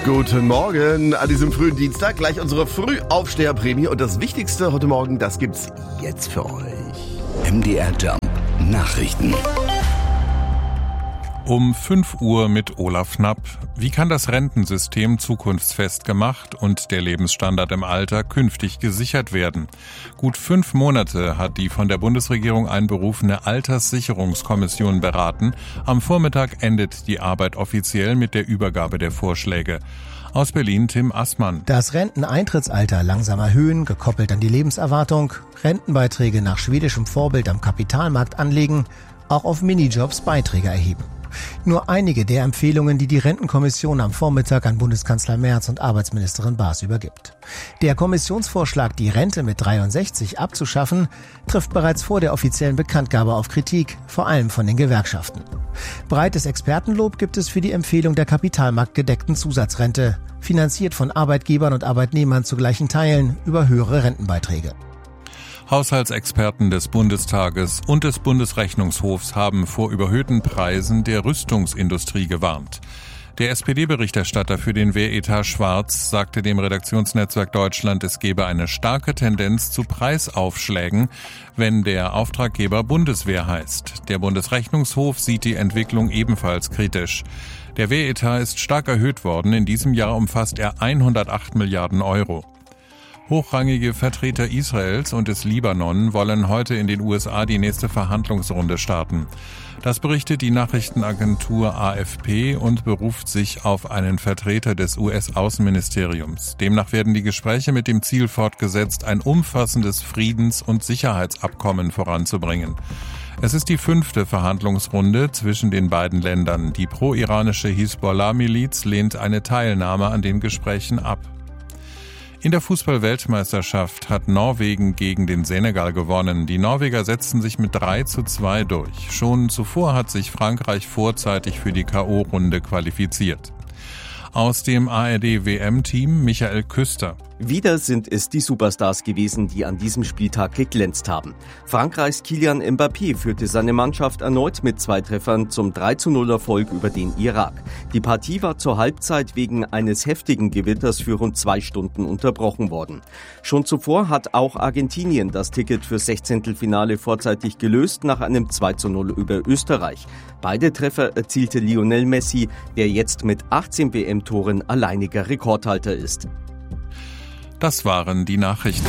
Guten Morgen an diesem frühen Dienstag. Gleich unsere Frühaufsteherprämie. Und das Wichtigste heute Morgen, das gibt's jetzt für euch. MDR Jump Nachrichten. Um 5 Uhr mit Olaf Schnapp. Wie kann das Rentensystem zukunftsfest gemacht und der Lebensstandard im Alter künftig gesichert werden? Gut 5 Monate hat die von der Bundesregierung einberufene Alterssicherungskommission beraten. Am Vormittag endet die Arbeit offiziell mit der Übergabe der Vorschläge. Aus Berlin Tim Assmann. Das Renteneintrittsalter langsam erhöhen, gekoppelt an die Lebenserwartung, Rentenbeiträge nach schwedischem Vorbild am Kapitalmarkt anlegen, auch auf Minijobs Beiträge erheben. Nur einige der Empfehlungen, die die Rentenkommission am Vormittag an Bundeskanzler Merz und Arbeitsministerin Baas übergibt. Der Kommissionsvorschlag, die Rente mit 63 abzuschaffen, trifft bereits vor der offiziellen Bekanntgabe auf Kritik, vor allem von den Gewerkschaften. Breites Expertenlob gibt es für die Empfehlung der kapitalmarktgedeckten Zusatzrente, finanziert von Arbeitgebern und Arbeitnehmern zu gleichen Teilen über höhere Rentenbeiträge. Haushaltsexperten des Bundestages und des Bundesrechnungshofs haben vor überhöhten Preisen der Rüstungsindustrie gewarnt. Der SPD-Berichterstatter für den Wehretat Schwarz sagte dem Redaktionsnetzwerk Deutschland, es gebe eine starke Tendenz zu Preisaufschlägen, wenn der Auftraggeber Bundeswehr heißt. Der Bundesrechnungshof sieht die Entwicklung ebenfalls kritisch. Der Wehretat ist stark erhöht worden. In diesem Jahr umfasst er 108 Milliarden Euro. Hochrangige Vertreter Israels und des Libanon wollen heute in den USA die nächste Verhandlungsrunde starten. Das berichtet die Nachrichtenagentur AFP und beruft sich auf einen Vertreter des US-Außenministeriums. Demnach werden die Gespräche mit dem Ziel fortgesetzt, ein umfassendes Friedens- und Sicherheitsabkommen voranzubringen. Es ist die 5. Verhandlungsrunde zwischen den beiden Ländern. Die pro-iranische Hisbollah-Miliz lehnt eine Teilnahme an den Gesprächen ab. In der Fußball-Weltmeisterschaft hat Norwegen gegen den Senegal gewonnen. Die Norweger setzten sich mit 3:2 durch. Schon zuvor hat sich Frankreich vorzeitig für die K.O.-Runde qualifiziert. Aus dem ARD-WM-Team Michael Küster. Wieder sind es die Superstars gewesen, die an diesem Spieltag geglänzt haben. Frankreichs Kylian Mbappé führte seine Mannschaft erneut mit 2 Treffern zum 3:0-Erfolg über den Irak. Die Partie war zur Halbzeit wegen eines heftigen Gewitters für rund 2 Stunden unterbrochen worden. Schon zuvor hat auch Argentinien das Ticket fürs 16. vorzeitig gelöst nach einem 2:0 über Österreich. Beide Treffer erzielte Lionel Messi, der jetzt mit 18 WM-Toren alleiniger Rekordhalter ist. Das waren die Nachrichten.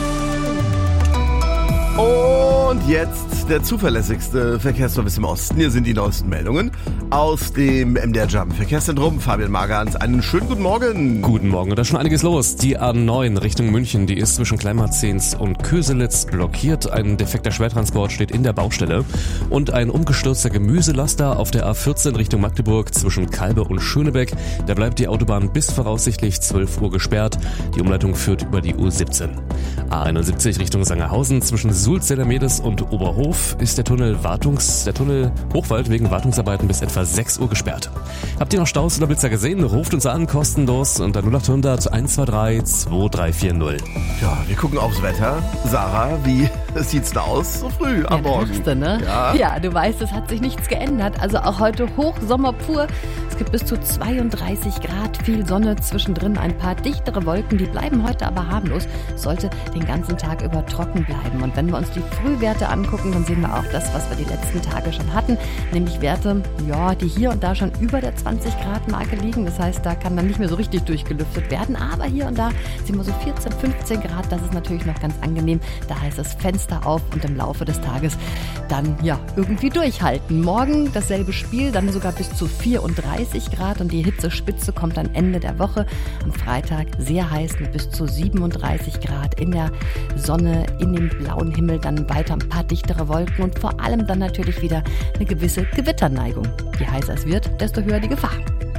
Und jetzt der zuverlässigste Verkehrsservice im Osten. Hier sind die neuesten Meldungen aus dem MDR Jump Verkehrszentrum. Fabian Magerhans, einen schönen guten Morgen. Guten Morgen, da ist schon einiges los. Die A9 Richtung München, die ist zwischen Kleinmarzens und Köselitz blockiert. Ein defekter Schwertransport steht in der Baustelle. Und ein umgestürzter Gemüselaster auf der A14 Richtung Magdeburg zwischen Kalbe und Schönebeck. Da bleibt die Autobahn bis voraussichtlich 12 Uhr gesperrt. Die Umleitung führt über die U17. A71 Richtung Sangerhausen zwischen Sulz-Sellermedes und Oberhof ist der Tunnel Hochwald wegen Wartungsarbeiten bis etwa 6 Uhr gesperrt. Habt ihr noch Staus oder Blitzer gesehen? Ruft uns an, kostenlos unter 0800 123 2340. Ja, wir gucken aufs Wetter. Sarah, wie sieht's da aus so früh am Morgen? Lachste, ne? Ja, du weißt, es hat sich nichts geändert. Also auch heute Hochsommer pur. Es gibt bis zu 32 Grad, viel Sonne, zwischendrin ein paar dichtere Wolken. Die bleiben heute aber harmlos. Sollte den ganzen Tag über trocken bleiben. Und wenn wir uns die Frühwerte angucken, dann sehen wir auch das, was wir die letzten Tage schon hatten. Nämlich Werte, ja, die hier und da schon über der 20-Grad-Marke liegen. Das heißt, da kann dann nicht mehr so richtig durchgelüftet werden. Aber hier und da sehen wir so 14, 15 Grad. Das ist natürlich noch ganz angenehm. Da heißt es Fenster auf und im Laufe des Tages dann ja irgendwie durchhalten. Morgen dasselbe Spiel, dann sogar bis zu 34 Grad und die Hitzespitze kommt am Ende der Woche. Am Freitag sehr heiß mit bis zu 37 Grad in der Sonne, in dem blauen Himmel, dann weiter ein paar dichtere Wolken und vor allem dann natürlich wieder eine gewisse Gewitterneigung. Je heißer es wird, desto höher die Gefahr.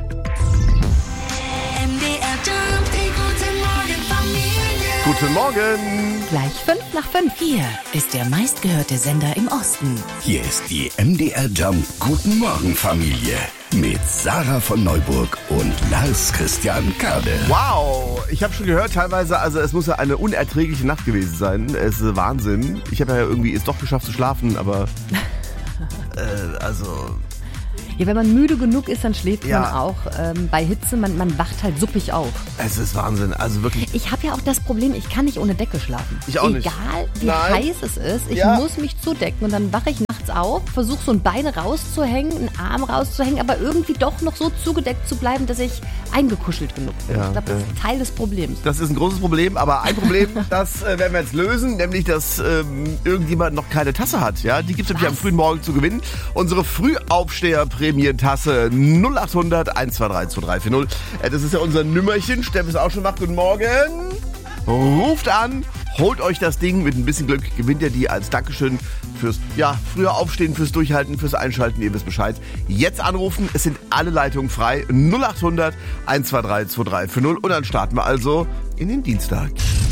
Guten Morgen. Gleich 5:05. Hier ist der meistgehörte Sender im Osten. Hier ist die MDR Jump Guten Morgen Familie mit Sarah von Neuburg und Lars Christian Kade. Wow, ich habe schon gehört teilweise, also es muss ja eine unerträgliche Nacht gewesen sein. Es ist Wahnsinn. Ich habe ja irgendwie es doch geschafft zu schlafen, aber also... Ja, wenn man müde genug ist, dann schläft Ja. man auch. Bei Hitze, man wacht halt suppig auf. Es ist Wahnsinn, also wirklich. Ich habe ja auch das Problem, ich kann nicht ohne Decke schlafen. Ich auch nicht. Egal wie Nein. heiß es ist, ich Ja. muss mich zudecken und dann wache ich nachts auf, versuche so ein Bein rauszuhängen, einen Arm rauszuhängen, aber irgendwie doch noch so zugedeckt zu bleiben, dass ich eingekuschelt genug bin. Ja, Ich glaube, das ist Teil des Problems. Das ist ein großes Problem, aber ein Problem, das werden wir jetzt lösen, nämlich, dass irgendjemand noch keine Tasse hat. Ja, die gibt es nämlich am frühen Morgen zu gewinnen. Unsere Frühaufsteher-Prämientasse 0800 123 2340. Das ist ja unser Nümmerchen. Steff ist auch schon wach. Guten Morgen. Ruft an, holt euch das Ding. Mit ein bisschen Glück gewinnt ihr die als Dankeschön fürs früher Aufstehen, fürs Durchhalten, fürs Einschalten. Ihr wisst Bescheid. Jetzt anrufen. Es sind alle Leitungen frei. 0800 123 2340. Und dann starten wir also in den Dienstag.